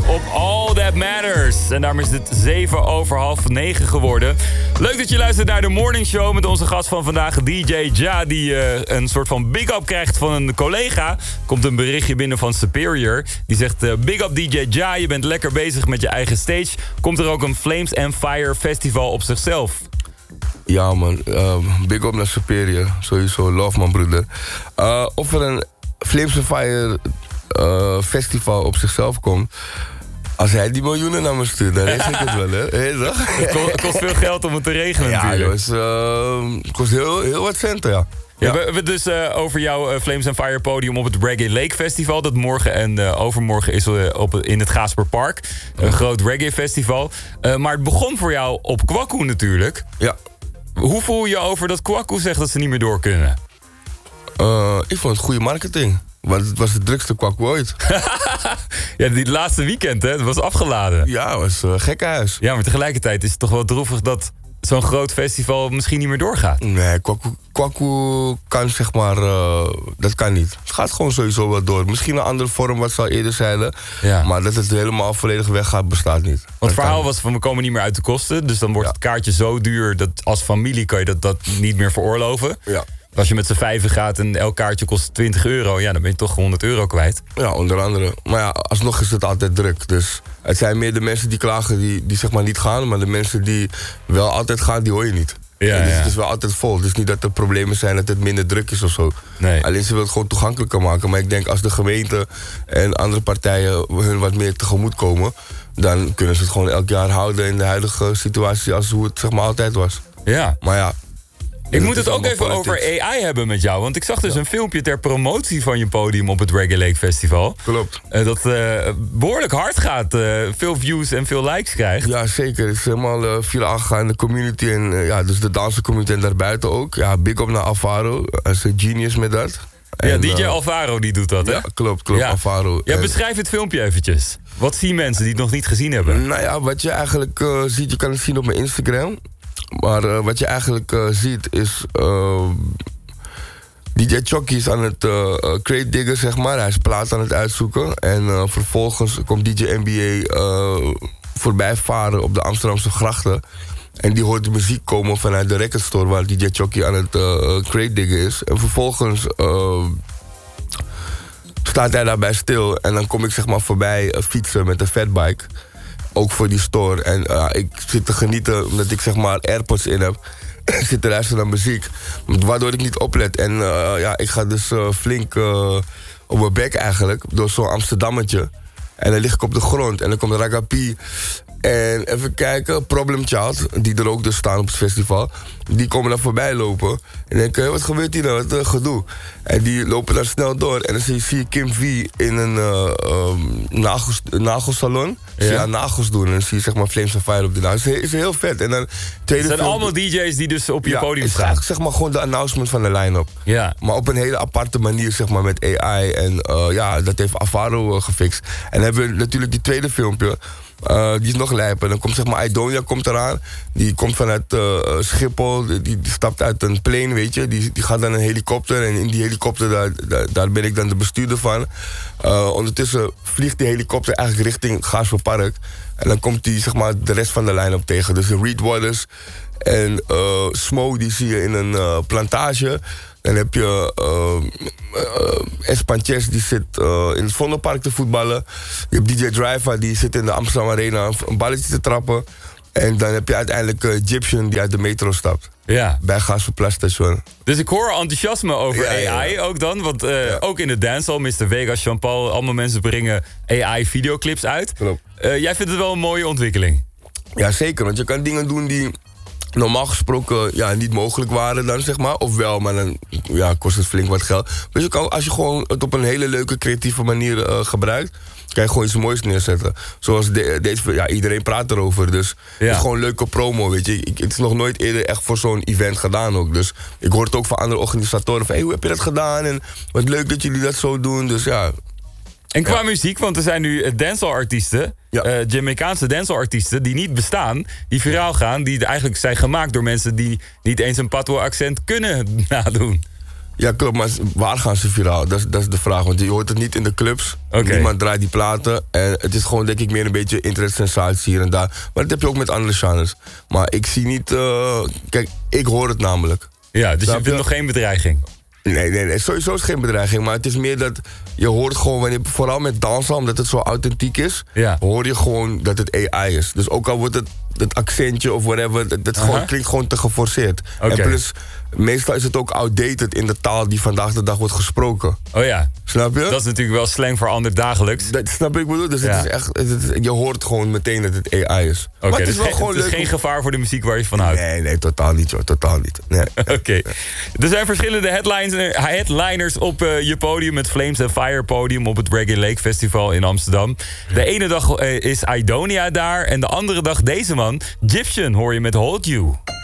op All That Matters. En daarmee is het 7:08 geworden. Leuk dat je luistert naar de Morning Show met onze gast van vandaag, DJ Ja, die een soort van big-up krijgt van een collega. Komt een berichtje binnen van Superior. Die zegt, big up DJ Ja, je bent lekker bezig met je eigen stage. Komt er ook een Flames and Fire festival op zichzelf? Ja man, big up naar Superior. Sowieso, love man broeder. Of er een Flames and Fire festival op zichzelf komt. Als hij die miljoenen naar me stuurt, dan regel ik het wel, hè? Het kost veel geld om het te regelen natuurlijk. Ja, het kost heel wat centen, ja. Ja. We hebben het dus over jouw Flames and Fire podium op het Reggae Lake Festival. Dat morgen en overmorgen is in het Gaasperpark. Een groot reggae festival. Maar het begon voor jou op Kwaku natuurlijk. Ja. Hoe voel je over dat Kwaku zegt dat ze niet meer door kunnen? Ik vond het goede marketing. Want het was de drukste Kwaku ooit. Ja, die laatste weekend, hè? Het was afgeladen. Ja, het was gekkenhuis. Ja, maar tegelijkertijd is het toch wel droevig dat zo'n groot festival misschien niet meer doorgaat. Nee, Kwaku kan zeg maar, dat kan niet. Het gaat gewoon sowieso wel door. Misschien een andere vorm, wat ze al eerder zeiden. Ja. Maar dat het helemaal volledig weggaat, bestaat niet. Want het verhaal was van, we komen niet meer uit de kosten. Dus dan wordt het kaartje zo duur dat als familie kan je dat niet meer veroorloven. Ja. Als je met z'n vijven gaat en elk kaartje kost €20... ja, dan ben je toch €100 kwijt. Ja, onder andere. Maar ja, alsnog is het altijd druk. Dus het zijn meer de mensen die klagen die zeg maar niet gaan. Maar de mensen die wel altijd gaan, die hoor je niet. Ja, dus ja. het is wel altijd vol. Het is niet dat er problemen zijn dat het minder druk is of zo. Nee. Alleen ze willen het gewoon toegankelijker maken. Maar ik denk als de gemeente en andere partijen hun wat meer tegemoet komen, dan kunnen ze het gewoon elk jaar houden in de huidige situatie als hoe het zeg maar altijd was. Ja. Maar ja. Ik moet het ook even over AI hebben met jou. Want ik zag dus een filmpje ter promotie van je podium op het Reggae Lake Festival. Klopt. Dat behoorlijk hard gaat. Veel views en veel likes krijgt. Ja, zeker. Het is helemaal veel aangegaan in de community. En dus de danscommunity en daarbuiten ook. Ja, big up naar Alvaro. Hij is een genius met dat. Ja, DJ Alvaro die doet dat, hè? Ja, klopt, ja. Alvaro. Ja, beschrijf het filmpje eventjes. Wat zien mensen die het nog niet gezien hebben? Nou ja, wat je eigenlijk ziet, je kan het zien op mijn Instagram. Maar wat je eigenlijk ziet is DJ Chucky is aan het crate diggen, zeg maar. Hij is plaat aan het uitzoeken. En vervolgens komt DJ NBA voorbij varen op de Amsterdamse grachten. En die hoort de muziek komen vanuit de recordstore waar DJ Chucky aan het crate diggen is. En vervolgens staat hij daarbij stil. En dan kom ik zeg maar voorbij fietsen met een fatbike. Ook voor die store. En ik zit te genieten omdat ik zeg maar AirPods in heb. Ik zit te luisteren naar muziek. Waardoor ik niet oplet. En ik ga dus flink op mijn bek eigenlijk. Door zo'n Amsterdammetje. En dan lig ik op de grond. En dan komt Ragapi. En even kijken, Problem Child, die er ook dus staan op het festival. Die komen daar voorbij lopen. En denken, wat gebeurt hier nou, wat gedoe? En die lopen daar snel door. En dan zie je Kim V in een nagelsalon. Zie je haar nagels doen. En dan zie je zeg maar Flames of Fire op de nagels. Het is heel vet. En dan het zijn allemaal DJ's die dus op je podium staan. Het is zeg maar gewoon de announcement van de line-up. Ja. Maar op een hele aparte manier zeg maar met AI. En dat heeft Alvaro gefixt. En dan hebben we natuurlijk die tweede filmpje. Die is nog lijper. Dan komt zeg maar Idonia komt eraan. Die komt vanuit Schiphol. Die stapt uit een plane, weet je. Die gaat dan een helikopter. En in die helikopter, daar ben ik dan de bestuurder van. Ondertussen vliegt die helikopter eigenlijk richting Gaasperpark. En dan komt die zeg maar de rest van de line-up tegen. Dus Reed Waters en Smo, die zie je in een plantage. Dan heb je Espanchez, die zit in het Vondelpark te voetballen. Je hebt DJ Driver, die zit in de Amsterdam Arena een balletje te trappen. En dan heb je uiteindelijk Egyptian, die uit de metro stapt. Ja. Bij Gaasperplasstation. Dus ik hoor enthousiasme over AI ook dan. Want ook in de dancehall, Mr. Vegas, Jean-Paul, allemaal mensen brengen AI-videoclips uit. Klopt. Jij vindt het wel een mooie ontwikkeling? Ja, zeker. Want je kan dingen doen die normaal gesproken niet mogelijk waren dan, zeg maar. Of wel, maar dan kost het flink wat geld. Dus je kan, als je gewoon het op een hele leuke, creatieve manier gebruikt, kan je gewoon iets moois neerzetten. Zoals deze, iedereen praat erover. Dus het is gewoon leuke promo, weet je. Het is nog nooit eerder echt voor zo'n event gedaan ook. Dus ik hoor het ook van andere organisatoren van, hoe heb je dat gedaan? En wat leuk dat jullie dat zo doen. Dus ja. En qua muziek, want er zijn nu dancehall-artiesten, Jamaicaanse dancehall-artiesten die niet bestaan, die viraal gaan, die eigenlijk zijn gemaakt door mensen die niet eens een patois-accent kunnen nadoen. Ja, klopt, maar waar gaan ze viraal? Dat is de vraag, want je hoort het niet in de clubs. Niemand draait die platen. En het is gewoon, denk ik, meer een beetje internetsensatie hier en daar. Maar dat heb je ook met andere genres. Maar ik zie niet... kijk, ik hoor het namelijk. Ja, dus je vindt nog geen bedreiging? Nee, sowieso is het geen bedreiging. Maar het is meer dat je hoort gewoon, wanneer, vooral met dansen, omdat het zo authentiek is, hoor je gewoon dat het AI is. Dus ook al wordt het accentje of whatever, dat gewoon, klinkt gewoon te geforceerd. En plus, meestal is het ook outdated in de taal die vandaag de dag wordt gesproken. Oh ja. Snap je? Dat is natuurlijk wel slang voor ander dagelijks. Dat snap ik bedoel. Dus het is echt, je hoort gewoon meteen dat het AI is. Oké, maar het is wel gewoon leuk. Geen gevaar voor de muziek waar je van houdt? Nee, totaal niet, joh. Totaal niet. Nee. Oké. Er zijn verschillende headliners op je podium. Het Flames and Fire podium op het Reggae Lake Festival in Amsterdam. De ene dag is Idonia daar en de andere dag deze man. Gyptian hoor je met Hold You.